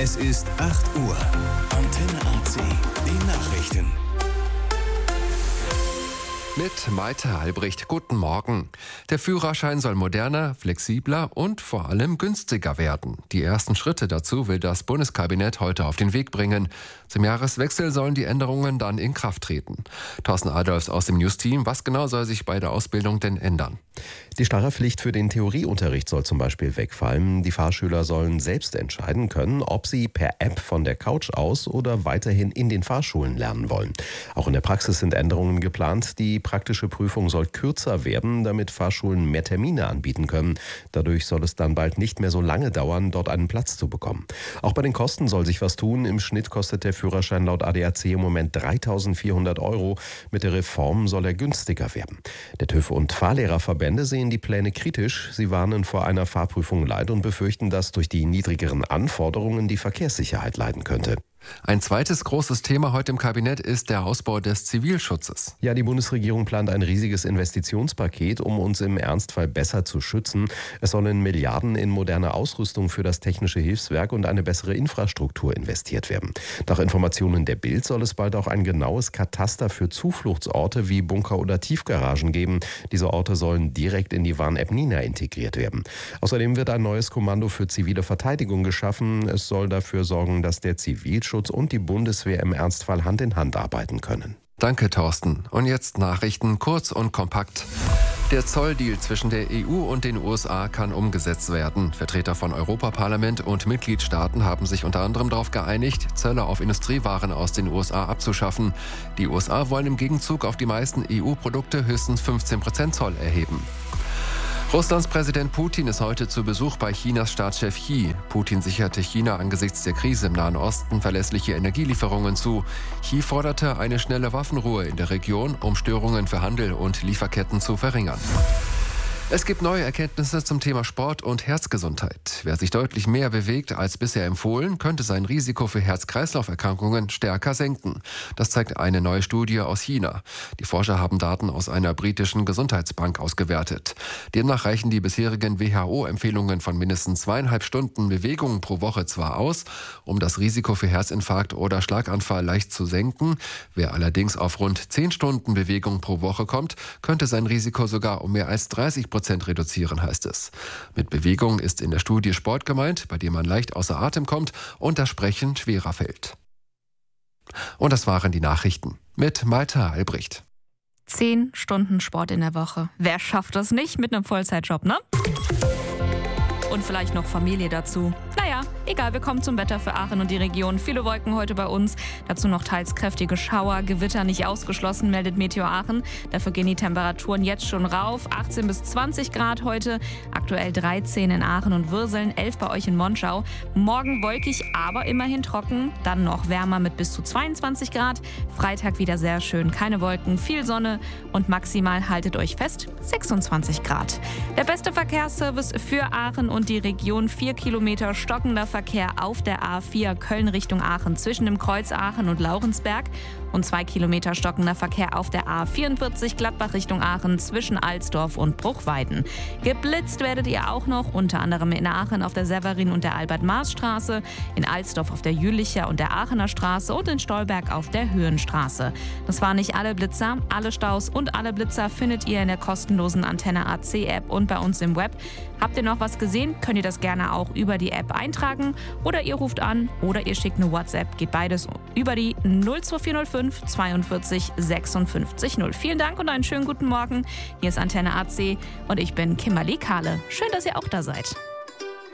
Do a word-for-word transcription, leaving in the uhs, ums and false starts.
Es ist acht Uhr. Antenne A C. Die Nachrichten. Mit Maite Albrecht. Guten Morgen. Der Führerschein soll moderner, flexibler und vor allem günstiger werden. Die ersten Schritte dazu will das Bundeskabinett heute auf den Weg bringen. Zum Jahreswechsel sollen die Änderungen dann in Kraft treten. Thorsten Adolfs aus dem News-Team. Was genau soll sich bei der Ausbildung denn ändern? Die starre Pflicht für den Theorieunterricht soll zum Beispiel wegfallen. Die Fahrschüler sollen selbst entscheiden können, ob sie per App von der Couch aus oder weiterhin in den Fahrschulen lernen wollen. Auch in der Praxis sind Änderungen geplant. Die praktische Prüfung soll kürzer werden, damit Fahrschulen mehr Termine anbieten können. Dadurch soll es dann bald nicht mehr so lange dauern, dort einen Platz zu bekommen. Auch bei den Kosten soll sich was tun. Im Schnitt kostet der Führerschein laut A D A C im Moment dreitausendvierhundert Euro. Mit der Reform soll er günstiger werden. Der TÜV und Fahrlehrerverbände sehen die Pläne kritisch. Sie warnen vor einer Fahrprüfung Leid und befürchten, dass durch die niedrigeren Anforderungen die Verkehrssicherheit leiden könnte. Ein zweites großes Thema heute im Kabinett ist der Ausbau des Zivilschutzes. Ja, die Bundesregierung plant ein riesiges Investitionspaket, um uns im Ernstfall besser zu schützen. Es sollen Milliarden in moderne Ausrüstung für das Technische Hilfswerk und eine bessere Infrastruktur investiert werden. Nach Informationen der Bild soll es bald auch ein genaues Kataster für Zufluchtsorte wie Bunker oder Tiefgaragen geben. Diese Orte sollen direkt in die Warn-App Nina integriert werden. Außerdem wird ein neues Kommando für zivile Verteidigung geschaffen. Es soll dafür sorgen, dass der Zivilschutz und die Bundeswehr im Ernstfall Hand in Hand arbeiten können. Danke, Thorsten. Und jetzt Nachrichten kurz und kompakt. Der Zolldeal zwischen der E U und den U S A kann umgesetzt werden. Vertreter von Europaparlament und Mitgliedstaaten haben sich unter anderem darauf geeinigt, Zölle auf Industriewaren aus den U S A abzuschaffen. Die U S A wollen im Gegenzug auf die meisten E U-Produkte höchstens fünfzehn Prozent Zoll erheben. Russlands Präsident Putin ist heute zu Besuch bei Chinas Staatschef Xi. Putin sicherte China angesichts der Krise im Nahen Osten verlässliche Energielieferungen zu. Xi forderte eine schnelle Waffenruhe in der Region, um Störungen für Handel und Lieferketten zu verringern. Es gibt neue Erkenntnisse zum Thema Sport und Herzgesundheit. Wer sich deutlich mehr bewegt als bisher empfohlen, könnte sein Risiko für Herz-Kreislauf-Erkrankungen stärker senken. Das zeigt eine neue Studie aus China. Die Forscher haben Daten aus einer britischen Gesundheitsbank ausgewertet. Demnach reichen die bisherigen W H O-Empfehlungen von mindestens zweieinhalb Stunden Bewegung pro Woche zwar aus, um das Risiko für Herzinfarkt oder Schlaganfall leicht zu senken. Wer allerdings auf rund zehn Stunden Bewegung pro Woche kommt, könnte sein Risiko sogar um mehr als dreißig Prozent reduzieren, heißt es. Mit Bewegung ist in der Studie Sport gemeint, bei dem man leicht außer Atem kommt und das Sprechen schwerer fällt. Und das waren die Nachrichten mit Maite Albrecht. Zehn Stunden Sport in der Woche. Wer schafft das nicht mit einem Vollzeitjob, ne? Und vielleicht noch Familie dazu. Naja, egal, wir kommen zum Wetter für Aachen und die Region. Viele Wolken heute bei uns, dazu noch teils kräftige Schauer, Gewitter nicht ausgeschlossen, meldet Meteor Aachen. Dafür gehen die Temperaturen jetzt schon rauf, achtzehn bis zwanzig Grad heute, aktuell dreizehn in Aachen und Würseln, elf bei euch in Monschau. Morgen wolkig, aber immerhin trocken, dann noch wärmer mit bis zu zweiundzwanzig Grad. Freitag wieder sehr schön, keine Wolken, viel Sonne und maximal, haltet euch fest, sechsundzwanzig Grad. Der beste Verkehrsservice für Aachen und die Region, vier Kilometer stockender Verkehr auf der A vier Köln Richtung Aachen zwischen dem Kreuz Aachen und Laurensberg und zwei Kilometer stockender Verkehr auf der A vierundvierzig Gladbach Richtung Aachen zwischen Alsdorf und Bruchweiden. Geblitzt werdet ihr auch noch, unter anderem in Aachen auf der Severin- und der Albert-Maas-Straße, in Alsdorf auf der Jülicher und der Aachener Straße und in Stolberg auf der Höhenstraße. Das waren nicht alle Blitzer, alle Staus und alle Blitzer findet ihr in der kostenlosen Antenne A C App und bei uns im Web. Habt ihr noch was gesehen, könnt ihr das gerne auch über die App eintragen oder ihr ruft an oder ihr schickt eine WhatsApp. Geht beides über die null zwei vier null fünf zweiundvierzig sechsundfünfzig null. Vielen Dank und einen schönen guten Morgen. Hier ist Antenne A C und ich bin Kimberly Kahle. Schön, dass ihr auch da seid.